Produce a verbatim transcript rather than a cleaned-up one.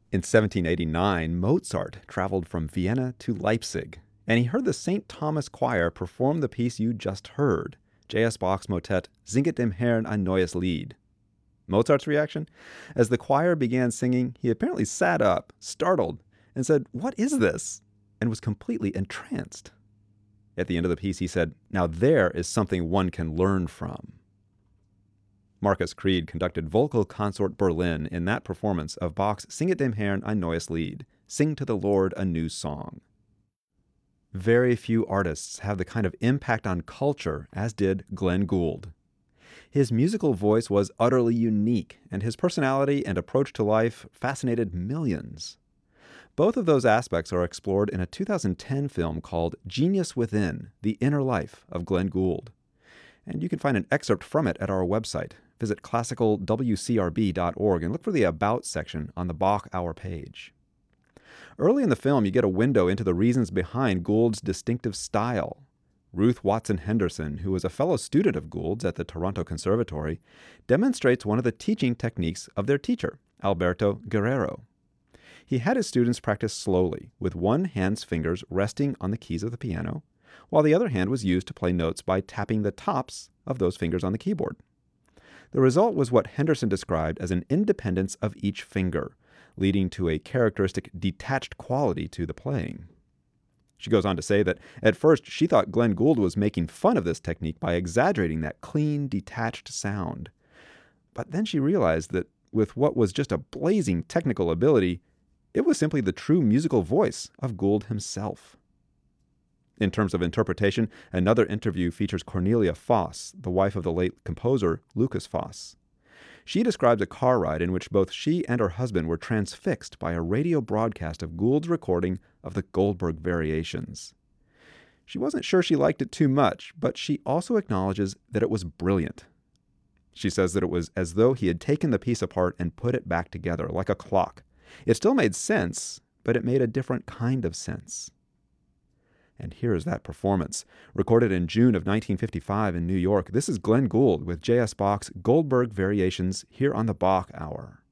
In seventeen eighty-nine, Mozart traveled from Vienna to Leipzig, and he heard the Saint Thomas Choir perform the piece you just heard, J S. Bach's motet Singet dem Herrn ein neues Lied. Mozart's reaction? As the choir began singing, he apparently sat up, startled, and said, "What is this?" and was completely entranced. At the end of the piece, he said, "Now there is something one can learn from." Marcus Creed conducted Vocal Consort Berlin in that performance of Bach's Singet dem Herrn ein neues Lied, Sing to the Lord a New Song. Very few artists have the kind of impact on culture as did Glenn Gould. His musical voice was utterly unique, and his personality and approach to life fascinated millions. Both of those aspects are explored in a two thousand ten film called Genius Within: The Inner Life of Glenn Gould. And you can find an excerpt from it at our website. Visit classical w c r b dot org and look for the About section on the Bach Hour page. Early in the film, you get a window into the reasons behind Gould's distinctive style. Ruth Watson Henderson, who was a fellow student of Gould's at the Toronto Conservatory, demonstrates one of the teaching techniques of their teacher, Alberto Guerrero. He had his students practice slowly, with one hand's fingers resting on the keys of the piano, while the other hand was used to play notes by tapping the tops of those fingers on the keyboard. The result was what Henderson described as an independence of each finger, leading to a characteristic detached quality to the playing. She goes on to say that at first she thought Glenn Gould was making fun of this technique by exaggerating that clean, detached sound. But then she realized that with what was just a blazing technical ability, it was simply the true musical voice of Gould himself. In terms of interpretation, another interview features Cornelia Foss, the wife of the late composer Lukas Foss. She describes a car ride in which both she and her husband were transfixed by a radio broadcast of Gould's recording of the Goldberg Variations. She wasn't sure she liked it too much, but she also acknowledges that it was brilliant. She says that it was as though he had taken the piece apart and put it back together, like a clock. It still made sense, but it made a different kind of sense. And here is that performance. Recorded in June of nineteen fifty-five in New York, this is Glenn Gould with J S. Bach's Goldberg Variations here on the Bach Hour.